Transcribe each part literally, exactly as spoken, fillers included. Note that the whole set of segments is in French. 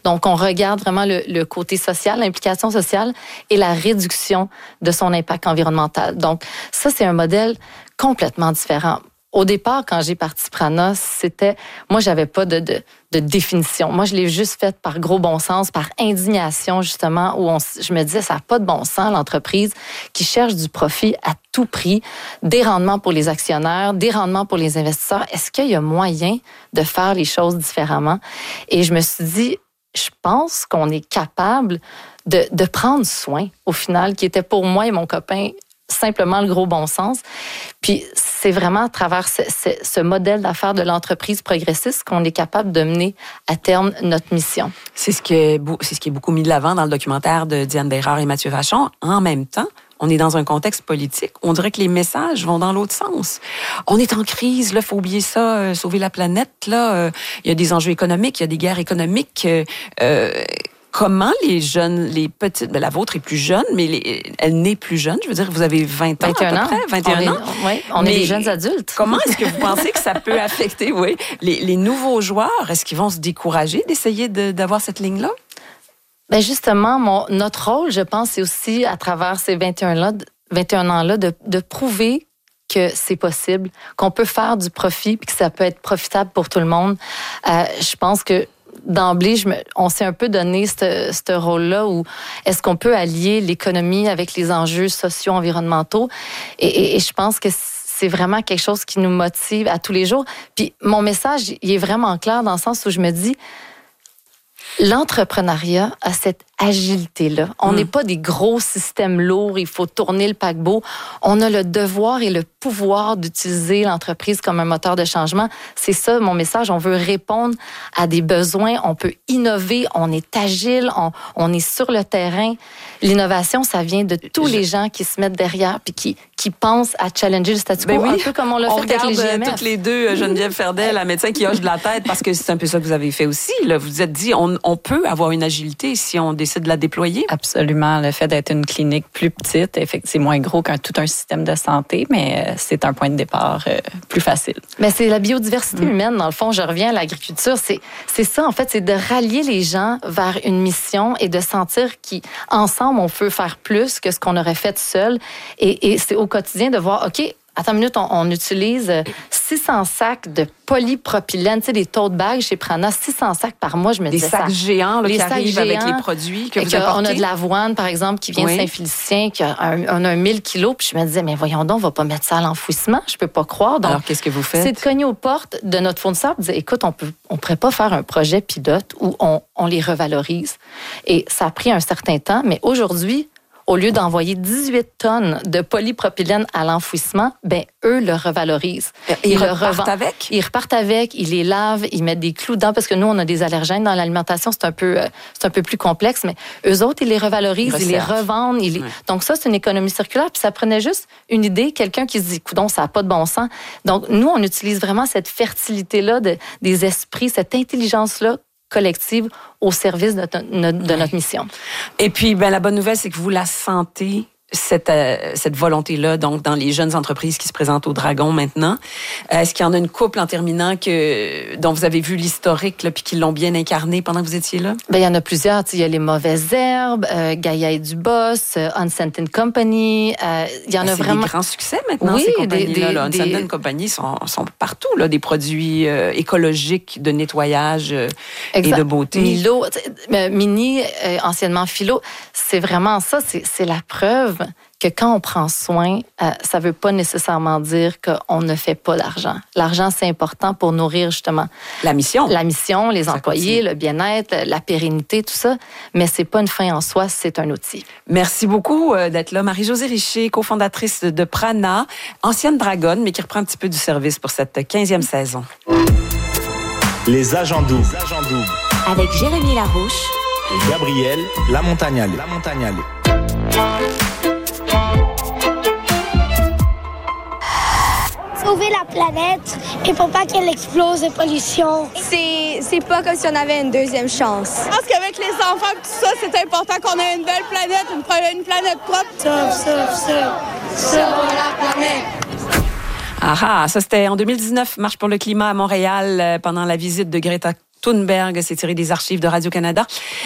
Donc, on regarde vraiment le, le côté social, l'implication sociale et la réduction de son impact environnemental. Donc, ça, c'est un modèle complètement différent. Au départ, quand j'ai parti Prana, c'était... Moi, j'avais pas de, de, de définition. Moi, je l'ai juste faite par gros bon sens, par indignation, justement, où on, je me disais, ça n'a pas de bon sens, l'entreprise qui cherche du profit à tout prix, des rendements pour les actionnaires, des rendements pour les investisseurs. Est-ce qu'il y a moyen de faire les choses différemment? Et je me suis dit, je pense qu'on est capable de, de prendre soin, au final, qui était pour moi et mon copain simplement le gros bon sens. Puis c'est vraiment à travers ce, ce, ce modèle d'affaires de l'entreprise progressiste qu'on est capable de mener à terme notre mission. C'est ce qui est, c'est ce qui est beaucoup mis de l'avant dans le documentaire de Diane Bérard et Mathieu Vachon. En même temps, on est dans un contexte politique. On dirait que les messages vont dans l'autre sens. On est en crise, là, faut oublier ça, euh, sauver la planète, là. Euh, il y a des enjeux économiques, il y a des guerres économiques. Euh, Comment les jeunes, les petites, ben la vôtre est plus jeune, mais les, elle n'est plus jeune. Je veux dire, vous avez vingt ans vingt et un à peu ans. près, vingt et un on ans. Est, oui, on mais est des jeunes adultes. Comment est-ce que vous pensez que ça peut affecter, oui, les, les nouveaux joueurs? Est-ce qu'ils vont se décourager d'essayer de, d'avoir cette ligne-là? Ben justement, mon, notre rôle, je pense, c'est aussi à travers ces vingt et un ans-là, de, de prouver que c'est possible, qu'on peut faire du profit, puis que ça peut être profitable pour tout le monde. Euh, je pense que d'emblée, je me, on s'est un peu donné ce, ce rôle-là où est-ce qu'on peut allier l'économie avec les enjeux sociaux, environnementaux. Et, et, et je pense que c'est vraiment quelque chose qui nous motive à tous les jours. Puis mon message, il est vraiment clair dans le sens où je me dis, l'entrepreneuriat a cette agilité-là. On n'est mmh. pas des gros systèmes lourds, il faut tourner le paquebot. On a le devoir et le pouvoir d'utiliser l'entreprise comme un moteur de changement. C'est ça mon message. On veut répondre à des besoins, on peut innover, on est agile, on, on est sur le terrain. L'innovation, ça vient de tous Je... les gens qui se mettent derrière puis qui, qui pensent à challenger le statu quo, ben oui. un peu comme on l'a on fait avec les G M F. Toutes les deux, Geneviève Ferdel, la médecin qui hoche de la tête, parce que c'est un peu ça que vous avez fait aussi. Là. Vous vous êtes dit, on, on peut avoir une agilité si on décide de la déployer. Absolument. Le fait d'être une clinique plus petite, effectivement, c'est moins gros qu'un tout un système de santé, mais c'est un point de départ euh, plus facile. Mais c'est la biodiversité mmh. humaine, dans le fond. Je reviens à l'agriculture. C'est, c'est ça, en fait, c'est de rallier les gens vers une mission et de sentir qu'ensemble, on peut faire plus que ce qu'on aurait fait seul. Et, et c'est au quotidien de voir, OK, attends une minute, on, on utilise six cents sacs de polypropylène, tu sais, des tote bags chez Prana, six cents sacs par mois, je me des disais sacs ça. géants là, les qui sacs arrivent géants, avec les produits que vous apportez. On a de l'avoine, par exemple, qui vient oui. de Saint-Félicien, qui a un, on a un mille kilos, puis je me disais, mais voyons donc, on va pas mettre ça à l'enfouissement, je peux pas croire. Donc, alors, qu'est-ce que vous faites? C'est de cogner aux portes de notre fournisseur et de dire, écoute, on peut, on pourrait pas faire un projet pilote où on, on les revalorise. Et ça a pris un certain temps, mais aujourd'hui, au lieu d'envoyer dix-huit tonnes de polypropylène à l'enfouissement, ben eux le revalorisent. Ils, ils repartent revend... avec? Ils repartent avec, ils les lavent, ils mettent des clous dedans, parce que nous, on a des allergènes dans l'alimentation, c'est un peu, c'est un peu plus complexe, mais eux autres, ils les revalorisent, ils, ils les revendent. Ils les... Ouais. Donc ça, c'est une économie circulaire, puis ça prenait juste une idée, quelqu'un qui se dit, coudonc, ça n'a pas de bon sens. Donc nous, on utilise vraiment cette fertilité-là de, des esprits, cette intelligence-là collective au service de, de, de notre mission. Et puis, ben, la bonne nouvelle, c'est que vous la sentez, cette, euh, cette volonté-là, donc dans les jeunes entreprises qui se présentent au Dragon maintenant. Est-ce qu'il y en a une couple en terminant que, dont vous avez vu l'historique là, puis qui l'ont bien incarné pendant que vous étiez là? Ben, il y en a plusieurs. Il y a les Mauvaises Herbes, euh, Gaïa et Dubos, euh, Unscented Company. Euh, il y en ben, a c'est vraiment... des grands succès maintenant, oui, ces compagnies-là. Des, là. des, Unscented des... Company sont, sont partout, là, des produits euh, écologiques de nettoyage euh, et de beauté. Milo, euh, Mini, euh, anciennement Philo, c'est vraiment ça, c'est, c'est la preuve que quand on prend soin, euh, ça ne veut pas nécessairement dire qu'on ne fait pas d'argent. L'argent, c'est important pour nourrir justement la mission, la mission, les ça employés, continue. Le bien-être, la pérennité, tout ça. Mais c'est pas une fin en soi, c'est un outil. Merci beaucoup d'être là. Marie-Josée Richer, cofondatrice de Prana, ancienne dragonne, mais qui reprend un petit peu du service pour cette quinzième saison. Les agents doubles. Les agents doubles. Avec Jérémy Larouche et Gabriel Lamontagnale. Lamontagnale. Sauver la planète et pour pas qu'elle explose de pollution. C'est, c'est pas comme si on avait une deuxième chance. Je pense qu'avec les enfants et tout ça, c'est important qu'on ait une belle planète, une, une planète propre. Sauve, sauve, sauve, sauve la planète. Ah ah, ça c'était en deux mille dix-neuf, Marche pour le climat à Montréal, euh, pendant la visite de Greta Thunberg, c'est tiré des archives de Radio-Canada.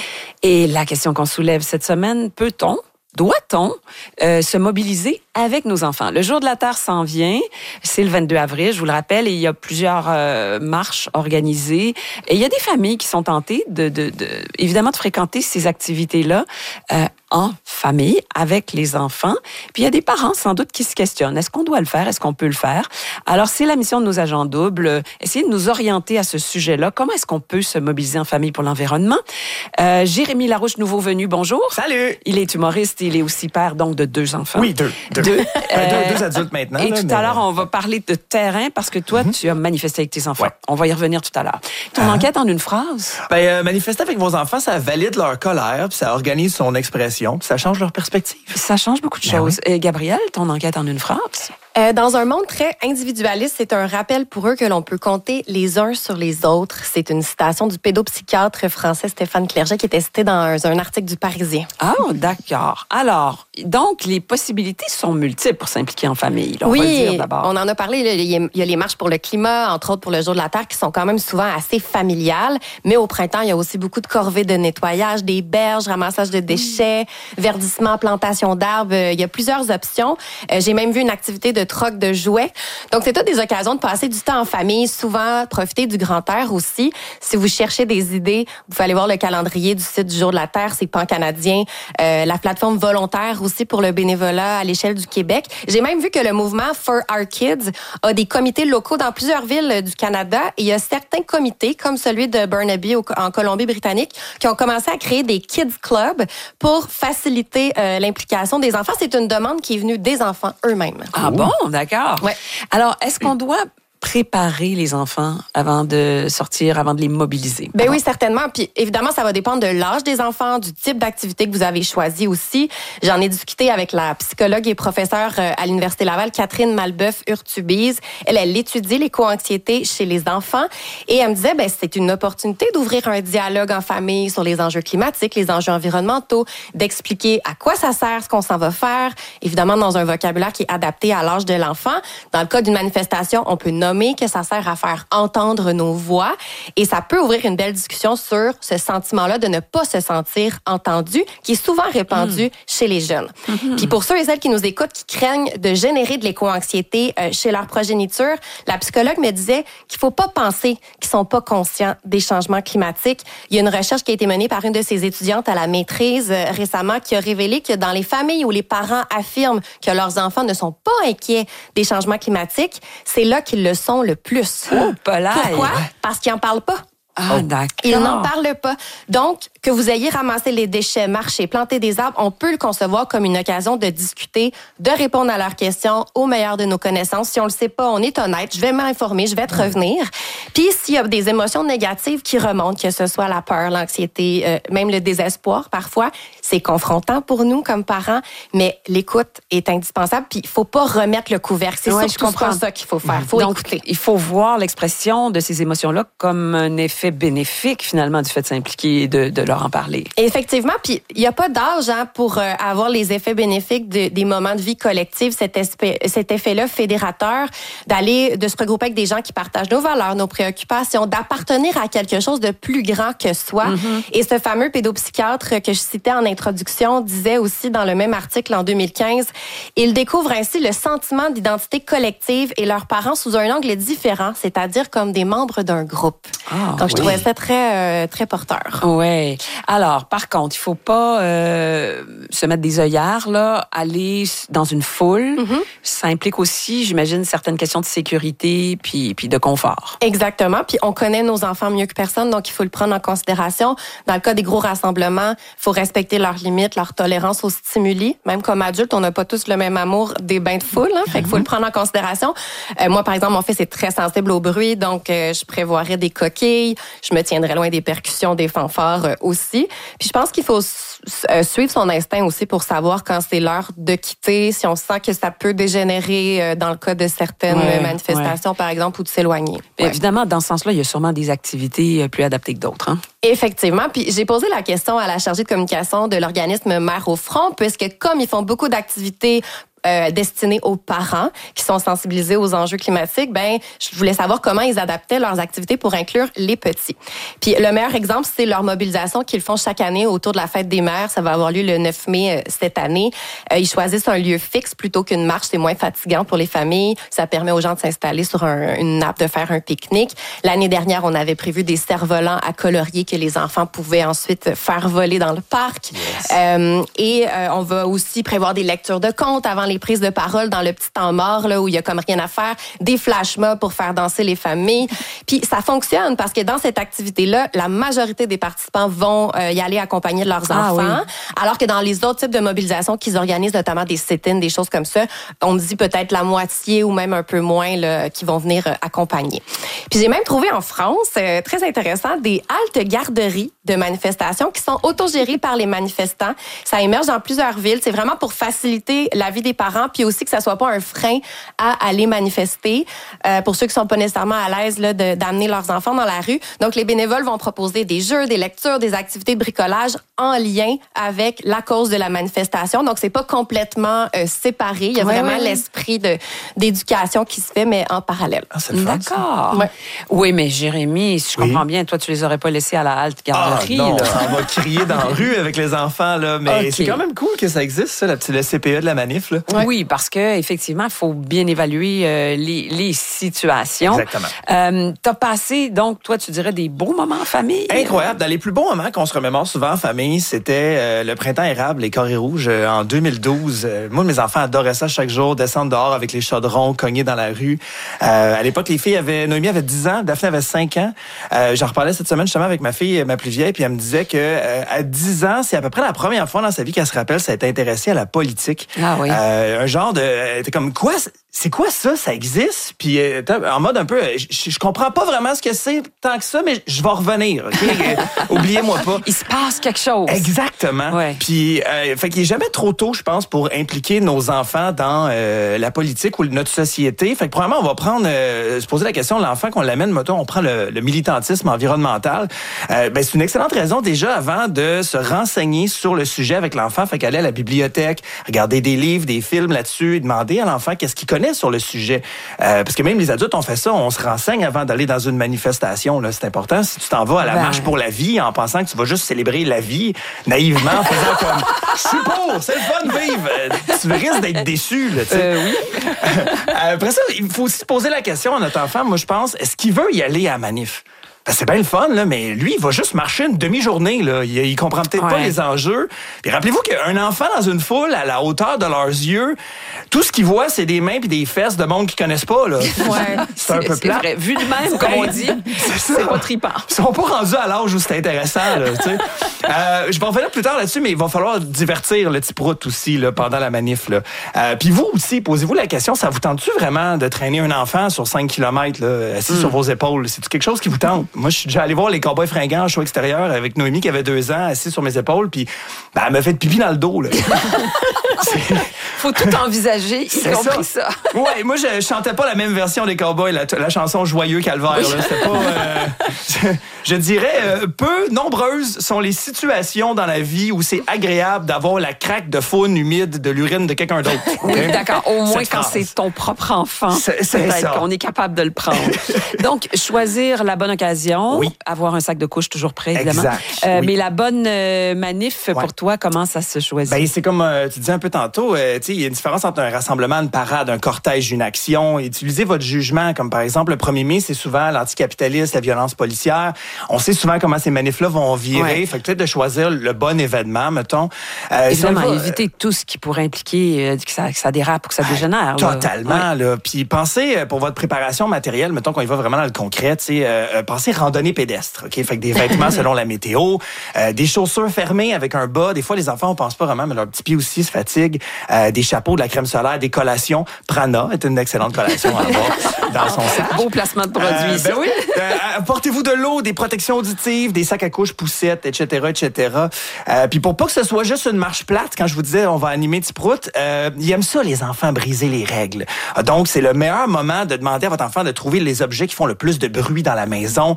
Et la question qu'on soulève cette semaine, peut-on, doit-on euh, se mobiliser avec nos enfants? Le Jour de la Terre s'en vient, c'est le vingt-deux avril, je vous le rappelle, et il y a plusieurs euh, marches organisées. Et il y a des familles qui sont tentées, de, de, de évidemment, de fréquenter ces activités-là euh, en famille, avec les enfants. Puis il y a des parents, sans doute, qui se questionnent. Est-ce qu'on doit le faire? Est-ce qu'on peut le faire? Alors, c'est la mission de nos agents doubles, euh, essayer de nous orienter à ce sujet-là. Comment est-ce qu'on peut se mobiliser en famille pour l'environnement? Euh, Jérémy Larouche, nouveau venu, bonjour. Salut! Il est humoriste, il est aussi père, donc, de deux enfants. Oui, deux. Deux, deux, euh, deux, deux adultes maintenant. Et là, tout mais... à l'heure, on va parler de terrain parce que toi, mm-hmm. tu as manifesté avec tes enfants. Ouais. On va y revenir tout à l'heure. Ton ah. enquête en une phrase? Ben, euh, manifester avec vos enfants, ça valide leur colère, puis ça organise son expression, puis ça change leur perspective. Ça change beaucoup de ben choses. Oui. Et Gabrielle, ton enquête en une phrase? Euh, dans un monde très individualiste, c'est un rappel pour eux que l'on peut compter les uns sur les autres. C'est une citation du pédopsychiatre français Stéphane Clerget qui était cité dans un, un article du Parisien. Ah, d'accord. Alors, donc, les possibilités sont multiples pour s'impliquer en famille. Là, on oui, va le dire d'abord. On en a parlé. Là, il y a les marches pour le climat, entre autres pour le Jour de la Terre, qui sont quand même souvent assez familiales. Mais au printemps, il y a aussi beaucoup de corvées de nettoyage, des berges, ramassage de déchets, mmh. verdissement, plantation d'arbres. Il y a plusieurs options. Euh, j'ai même vu une activité de de troc de jouets. Donc, c'est toutes des occasions de passer du temps en famille, souvent profiter du grand air aussi. Si vous cherchez des idées, vous pouvez aller voir le calendrier du site du Jour de la Terre, c'est pan-canadien. Euh, la plateforme volontaire aussi pour le bénévolat à l'échelle du Québec. J'ai même vu que le mouvement For Our Kids a des comités locaux dans plusieurs villes du Canada. Et il y a certains comités, comme celui de Burnaby en Colombie-Britannique, qui ont commencé à créer des Kids Clubs pour faciliter euh, l'implication des enfants. C'est une demande qui est venue des enfants eux-mêmes. Ah bon? D'accord. Ouais. Alors, est-ce qu'on doit préparer les enfants avant de sortir, avant de les mobiliser? Ben oui, certainement. Puis évidemment, ça va dépendre de l'âge des enfants, du type d'activité que vous avez choisi aussi. J'en ai discuté avec la psychologue et professeure à l'Université Laval, Catherine Malbeuf-Urtubise. Elle, elle étudie l'éco-anxiété chez les enfants et elle me disait, ben c'est une opportunité d'ouvrir un dialogue en famille sur les enjeux climatiques, les enjeux environnementaux, d'expliquer à quoi ça sert, ce qu'on s'en va faire, évidemment dans un vocabulaire qui est adapté à l'âge de l'enfant. Dans le cas d'une manifestation, on peut nommer que ça sert à faire entendre nos voix et ça peut ouvrir une belle discussion sur ce sentiment-là de ne pas se sentir entendu, qui est souvent répandu mmh. chez les jeunes. Mmh. Puis pour ceux et celles qui nous écoutent, qui craignent de générer de l'éco-anxiété euh, chez leur progéniture, la psychologue me disait qu'il faut pas penser qu'ils sont pas conscients des changements climatiques. Il y a une recherche qui a été menée par une de ses étudiantes à la maîtrise euh, récemment qui a révélé que dans les familles où les parents affirment que leurs enfants ne sont pas inquiets des changements climatiques, c'est là qu'ils le sont le plus. Oh, polaille. Pourquoi? Parce qu'ils n'en parlent pas. Ah, oh. d'accord. Ils n'en parlent pas. Donc, que vous ayez ramassé les déchets, marché, planté des arbres, on peut le concevoir comme une occasion de discuter, de répondre à leurs questions au meilleur de nos connaissances. Si on le sait pas, on est honnête. Je vais m'informer, je vais te revenir. Puis, s'il y a des émotions négatives qui remontent, que ce soit la peur, l'anxiété, euh, même le désespoir, parfois, c'est confrontant pour nous comme parents, mais l'écoute est indispensable. Puis, il faut pas remettre le couvercle. C'est ouais, surtout pas ça qu'il faut faire. Il faut Donc, écouter. Il faut voir l'expression de ces émotions-là comme un effet bénéfique, finalement, du fait de s'impliquer et de, de leur en parler. Effectivement, puis il n'y a pas d'âge hein, pour euh, avoir les effets bénéfiques de, des moments de vie collective, cet, espé- cet effet-là fédérateur, d'aller, de se regrouper avec des gens qui partagent nos valeurs, nos préoccupations, d'appartenir à quelque chose de plus grand que soi. Mm-hmm. Et ce fameux pédopsychiatre que je citais en introduction disait aussi dans le même article en deux mille quinze, il découvre ainsi le sentiment d'identité collective et leurs parents sous un angle différent, c'est-à-dire comme des membres d'un groupe. Ah, Donc, je oui. trouvais ça très, euh, très porteur. Oui. Alors, par contre, il faut pas euh, se mettre des œillères, là, aller dans une foule. Mm-hmm. Ça implique aussi, j'imagine, certaines questions de sécurité puis, puis de confort. Exactement. Puis on connaît nos enfants mieux que personne, donc il faut le prendre en considération. Dans le cas des gros rassemblements, il faut respecter leurs limites, leur tolérance aux stimuli. Même comme adulte, on n'a pas tous le même amour des bains de foule. Hein, fait qu'il faut le prendre en considération. Euh, moi, par exemple, mon fils est très sensible au bruit, donc euh, je prévoirais des coquilles. Je me tiendrai loin des percussions, des fanfares euh, aussi. Puis je pense qu'il faut euh, suivre son instinct aussi pour savoir quand c'est l'heure de quitter, si on sent que ça peut dégénérer euh, dans le cas de certaines ouais, manifestations, ouais. par exemple, ou de s'éloigner. Ouais. Évidemment, Évidemment, dans ce sens-là, il y a sûrement des activités plus adaptées que d'autres. Hein? Effectivement. Puis j'ai posé la question à la chargée de communication de l'organisme Mère au front, puisque comme ils font beaucoup d'activités euh, destiné aux parents qui sont sensibilisés aux enjeux climatiques. Ben, je voulais savoir comment ils adaptaient leurs activités pour inclure les petits. Puis le meilleur exemple, c'est leur mobilisation qu'ils font chaque année autour de la fête des mères. Ça va avoir lieu le neuf mai euh, cette année. Euh, ils choisissent un lieu fixe plutôt qu'une marche. C'est moins fatigant pour les familles. Ça permet aux gens de s'installer sur un, une nappe, de faire un pique-nique. L'année dernière, on avait prévu des cerfs-volants à colorier que les enfants pouvaient ensuite faire voler dans le parc. Yes. Euh, et euh, on va aussi prévoir des lectures de contes avant les prises de parole dans le petit temps mort là où il y a comme rien à faire, des flash mobs pour faire danser les familles. Puis ça fonctionne parce que dans cette activité-là, la majorité des participants vont euh, y aller accompagner de leurs ah, enfants, oui. alors que dans les autres types de mobilisation qu'ils organisent, notamment des sit-ins, des choses comme ça, on dit peut-être la moitié ou même un peu moins là, qui vont venir euh, accompagner. Puis j'ai même trouvé en France, euh, très intéressant, des haltes garderies de manifestations qui sont autogérées par les manifestants. Ça émerge dans plusieurs villes. C'est vraiment pour faciliter la vie des parents, puis aussi que ça soit pas un frein à aller manifester euh, pour ceux qui sont pas nécessairement à l'aise là, de, d'amener leurs enfants dans la rue. Donc, les bénévoles vont proposer des jeux, des lectures, des activités de bricolage en lien avec la cause de la manifestation. Donc, c'est pas complètement euh, séparé. Il y a ouais, vraiment ouais. l'esprit de, d'éducation qui se fait, mais en parallèle. Ah, c'est le fun, d'accord. Ouais. Oui, mais Jérémy, si je oui. comprends bien, toi, tu les aurais pas laissés à la halte garderie. Ah, non, là. On va crier dans la rue avec les enfants, là. Mais okay. c'est quand même cool que ça existe, ça, la petite le C P E de la manif, là. Ouais. Oui, parce que effectivement, il faut bien évaluer euh, les, les situations. Exactement. Euh, t'as passé, donc, toi, tu dirais des beaux moments en famille? Incroyable. Dans les plus beaux moments qu'on se remémore souvent en famille, c'était euh, le printemps érable, les carrés rouges, euh, en deux mille douze. Euh, moi, mes enfants adoraient ça chaque jour, descendre dehors avec les chaudrons, cogner dans la rue. Euh, à l'époque, les filles avaient... Noémie avait dix ans, Daphné avait cinq ans. Euh, j'en reparlais cette semaine justement avec ma fille, ma plus vieille, puis elle me disait que euh, à dix ans, c'est à peu près la première fois dans sa vie qu'elle se rappelle, ça a été intéressée à la politique. Ah oui. Euh, un genre de... Elle était comme, quoi? C'est quoi ça? Ça existe? Puis euh, en mode un peu, je, je comprends pas vraiment ce que c'est tant que ça, mais je vais revenir. Okay? Oubliez-moi pas. Il se passe quelque chose. Exactement. Ouais. Puis, euh, fait qu'il est jamais trop tôt, je pense, pour impliquer nos enfants dans euh, la politique ou notre société. Fait que probablement, on va prendre, euh, se poser la question de l'enfant qu'on l'amène, mettons, on prend le, le militantisme environnemental. Euh, ben, c'est une excellente raison déjà avant de se renseigner sur le sujet avec l'enfant. Fait qu'aller à la bibliothèque, regarder des livres, des films là-dessus, et demander à l'enfant qu'est-ce qu'il connaît sur le sujet. Euh, parce que même les adultes ont fait ça, on se renseigne avant d'aller dans une manifestation. Là, c'est important. Si tu t'en vas à la ben... marche pour la vie en pensant que tu vas juste célébrer la vie, naïvement, en faisant comme « Je suis pour, c'est le fun de vivre », tu risques d'être déçu. Là, euh, oui. Après ça, il faut aussi poser la question à notre enfant, moi je pense, est-ce qu'il veut y aller à la manif? Ben, c'est bien le fun, là, mais lui, il va juste marcher une demi-journée. Là. Il, il comprend peut-être ouais. pas les enjeux. Puis rappelez-vous qu'un enfant dans une foule, à la hauteur de leurs yeux, tout ce qu'il voit, c'est des mains puis des fesses de monde qu'il connaissent pas. Là. Ouais. c'est, c'est un peu plat. Vrai. Vu de même, comme on dit, c'est, c'est pas trippant. Ils sont pas rendus à l'âge où c'est intéressant. Là, euh, je vais revenir plus tard là-dessus, mais il va falloir divertir le petit prout aussi là, pendant la manif. Là. Euh, puis vous aussi, posez-vous la question, ça vous tente-tu vraiment de traîner un enfant sur cinq kilomètres là, assis mm. sur vos épaules? C'est-tu quelque chose qui vous tente? Moi, je suis déjà allé voir les Cowboys fringants en show extérieur avec Noémie qui avait deux ans, assise sur mes épaules, puis ben, elle m'a fait pipi dans le dos. Là. Faut tout envisager, y compris ça. ça. Ouais, moi, je, je chantais pas la même version des Cowboys, la, la chanson Joyeux Calvaire. Là. C'était pas... Euh, je, je dirais, euh, peu nombreuses sont les situations dans la vie où c'est agréable d'avoir la craque de faune humide de l'urine de quelqu'un d'autre. Oui, okay? D'accord. Au moins, Cette quand phrase. c'est ton propre enfant, c'est, c'est peut-être ça. qu'on est capable de le prendre. Donc, choisir la bonne occasion, oui. avoir un sac de couche toujours prêt, évidemment. Exact. Euh, oui. Mais la bonne euh, manif, ouais. pour toi, comment ça se choisit? Ben, c'est comme euh, tu disais un peu tantôt, euh, il y a une différence entre un rassemblement, une parade, un cortège, une action. Utilisez votre jugement, comme par exemple, le premier mai, c'est souvent l'anticapitaliste, la violence policière. On sait souvent comment ces manifs-là vont virer. Ouais. Fait que peut-être de choisir le bon événement, mettons. Euh, Évidemment, va, éviter tout ce qui pourrait impliquer euh, que, ça, que ça dérape ou que ça dégénère. Là. Totalement. Ouais. Là. Puis pensez, pour votre préparation matérielle, mettons qu'on y va vraiment dans le concret, euh, pensez randonnée pédestre. Okay? Fait que des vêtements selon la météo, euh, des chaussures fermées avec un bas. Des fois, les enfants, on pense pas vraiment, mais leurs petits pieds aussi se fatiguent. Euh, des chapeaux, de la crème solaire, des collations. Prana est une excellente collation à avoir dans son sac. Beau placement de produit. Euh, ben oui. Euh, apportez-vous de l'eau, des protections auditives, des sacs à couche poussettes, et cetera, et cetera. Euh, puis pour pas que ce soit juste une marche plate, quand je vous disais on va animer Tiprout, euh, ils aiment ça les enfants briser les règles. Donc c'est le meilleur moment de demander à votre enfant de trouver les objets qui font le plus de bruit dans la maison.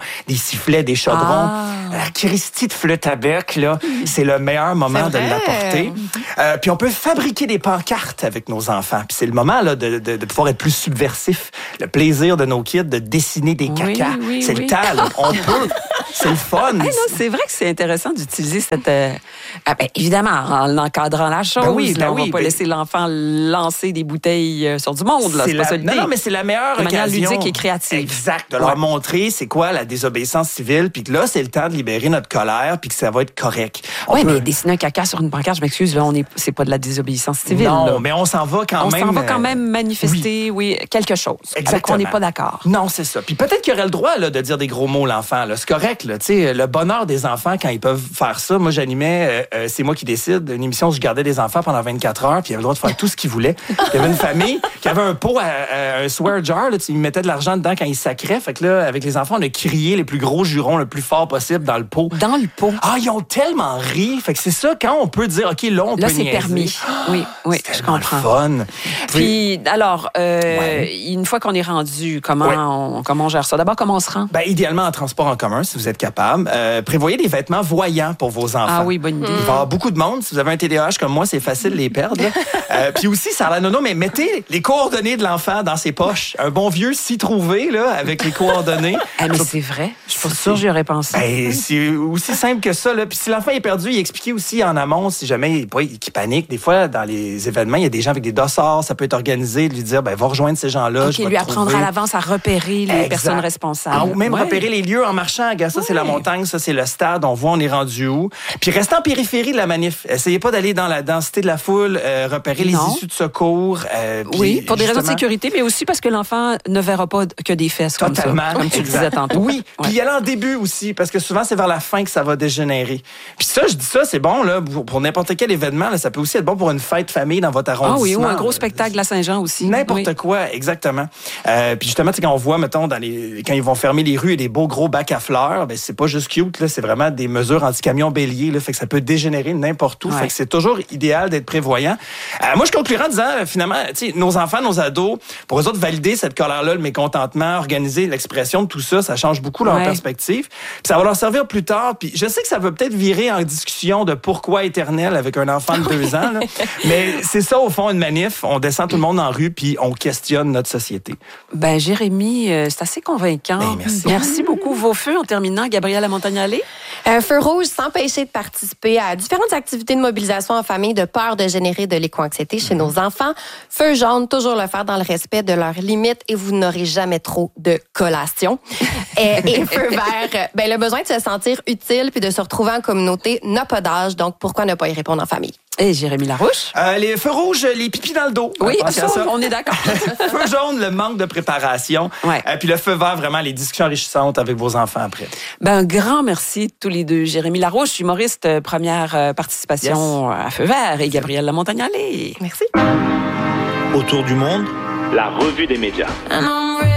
des sifflets, des chaudrons. Ah. La Christie de flûte à bec, là, c'est le meilleur moment de l'apporter. Euh, puis on peut fabriquer des pancartes avec nos enfants. Puis c'est le moment là, de, de, de pouvoir être plus subversif. Le plaisir de nos kids de dessiner des oui, cacas. Oui, c'est oui. le temps, là. On peut. C'est le fun. Hey, non, c'est vrai que c'est intéressant d'utiliser cette... Euh... Ah, ben, évidemment, en encadrant la chose. Ben oui, ben là, on oui, va pas ben... laisser l'enfant lancer des bouteilles euh, sur du monde. Là, c'est c'est pas la... ça l'idée. Non, non, mais c'est la meilleure de manière occasion. ludique et créative. Exact. De ouais. leur montrer c'est quoi la désobéissance civile, puis que là, c'est le temps de libérer notre colère, puis que ça va être correct. Oui, peut... mais dessiner un caca sur une pancarte, je m'excuse, là, on est, c'est pas de la désobéissance civile. Non, là. mais on s'en va quand on même... On s'en va quand même manifester, oui, oui quelque chose. Exactement. On n'est pas d'accord. Non, c'est ça. Puis peut-être qu'il aurait le droit là, de dire des gros mots, l'enfant. Là. C'est correct. Là. T'sais, le bonheur des enfants quand ils peuvent faire ça. Moi, j'animais euh, C'est moi qui décide, une émission où je gardais des enfants pendant vingt-quatre heures, puis ils avaient le droit de faire tout ce qu'ils voulaient. Il y avait une famille qui avait un pot, à, à, un swear jar. Là, ils mettaient de l'argent dedans quand ils sacraient. Fait que là, avec les enfants, on a crié les plus gros jurons le plus fort possible dans le pot. Dans le pot. Ah, ils ont tellement ri. Fait que c'est ça, quand on peut dire, OK, là, on là, peut c'est niaiser. permis. Oui, oui, c'est je comprends. Fun. Puis, alors, euh, ouais. une fois qu'on est rendu, comment, ouais. on, comment on gère ça? D'abord, comment on se rend? Ben, idéalement, en transport en commun, si vous êtes capable. Euh, prévoyez des vêtements voyants pour vos enfants. Ah oui, bonne idée. Il va y avoir beaucoup de monde. Si vous avez un T D A H comme moi, c'est facile de les perdre. euh, puis aussi, ça a la nono, mais mettez les coordonnées de l'enfant dans ses poches. Un bon vieux s'y trouver, là, avec les coordonnées. Ah, mais c'est vrai. Je suis pas sûre, j'y aurais pensé. Ben, c'est aussi simple que ça, là. Puis si l'enfant est perdu, il expliquait aussi en amont, si jamais il, il panique. Des fois, dans les événements, il y a des gens avec des dossards. Ça peut être organisé, de lui dire, ben, va rejoindre ces gens-là. OK, lui apprendre à l'avance à repérer les exact. personnes responsables. Ah, ou même ouais. repérer les lieux en marchant. Regarde, ça, ouais. c'est la montagne, ça, c'est le stade. On voit, on est rendu où. Puis restez en périphérie de la manif. Essayez pas d'aller dans la densité de la foule, euh, repérer non. les issues de secours. Euh, oui, pour des justement... raisons de sécurité, mais aussi parce que l'enfant ne verra pas que des fesses Totalement, comme ça, comme tu le disais tantôt. Oui, ouais. puis y aller en début aussi, parce que souvent, c'est vers la fin que ça va dégénérer. Puis ça, je dis ça, c'est bon là pour, pour n'importe quel événement. Là, ça peut aussi être bon pour une fête famille dans votre arrondissement. Ah oui, ou un gros spectacle à Saint-Jean aussi. N'importe oui. quoi, exactement. Euh, puis justement, tu sais, quand on voit, mettons, dans les, quand ils vont fermer les rues et des beaux gros bacs à fleurs, ben c'est pas juste cute, là, c'est vraiment des mesures anti-camions béliers, là, fait que ça peut dégénérer n'importe où. Ouais. Fait que c'est toujours idéal d'être prévoyant. Euh, moi, je conclurai en disant, euh, finalement, tu sais, nos enfants, nos ados, pour eux autres, valider cette colère-là, le mécontentement, organiser l'expression de tout ça, ça change beaucoup leur ouais. perspective. Puis ça va leur servir plus tard. Puis je sais que ça va peut-être virer en discussion de pourquoi éternel avec un enfant de deux ans, là, mais c'est ça, au fond, une manif. On descend tout le monde en rue, puis on questionne notre société. Ben, Jérémy, euh, c'est assez convaincant. Ben, merci. Merci beaucoup. Vos feux, en terminant, Gabrielle Montagnale. Un feu rouge, s'empêcher de participer à différentes activités de mobilisation en famille de peur de générer de l'éco-anxiété chez mmh. nos enfants. Feu jaune, toujours le faire dans le respect de leurs limites et vous n'aurez jamais trop de collation. et, et feu vert, ben, le besoin de se sentir utile puis de se retrouver en communauté n'a pas d'âge, donc pourquoi ne pas y répondre en famille? Et Jérémy Larouche? Euh, les feux rouges, les pipis dans le dos. Oui, ça, ça. On est d'accord. Feu jaune, le manque de préparation. Ouais. Euh, puis le feu vert, vraiment, les discussions enrichissantes avec vos enfants après. Ben, un grand merci tous les deux. Jérémy Larouche, humoriste, première participation yes. à Feu vert, et Gabrielle Montagnale. Merci. Autour du monde, la revue des médias.